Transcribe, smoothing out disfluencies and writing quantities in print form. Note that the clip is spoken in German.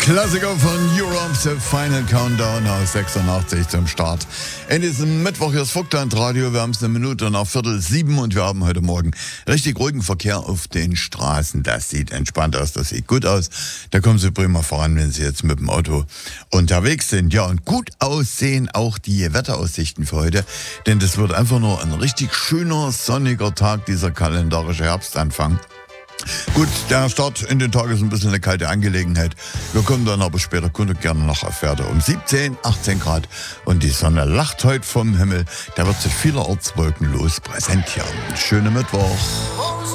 Klassiker von Europe, The Final Countdown aus 86 zum Start. In diesem Mittwoch hier ist Vogtland Radio. Wir haben es 1:05 und wir haben heute Morgen richtig ruhigen Verkehr auf den Straßen. Das sieht entspannt aus, das sieht gut aus. Da kommen Sie prima voran, wenn Sie jetzt mit dem Auto unterwegs sind. Ja, und gut aussehen auch die Wetteraussichten für heute, denn das wird einfach nur ein richtig schöner, sonniger Tag, dieser kalendarische Herbstanfang. Gut, der Start in den Tag ist ein bisschen eine kalte Angelegenheit. Wir kommen dann aber später gerne noch auf Werte um 17, 18 Grad. Und die Sonne lacht heute vom Himmel. Da wird sich vielerorts wolkenlos präsentieren. Schönen Mittwoch.